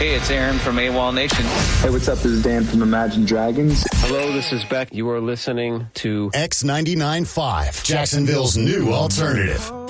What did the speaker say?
Hey, it's Aaron from AWOL Nation. Hey, what's up? This is Dan from Imagine Dragons. Hello, this is Beck. You are listening to X99.5, Jacksonville's new alternative.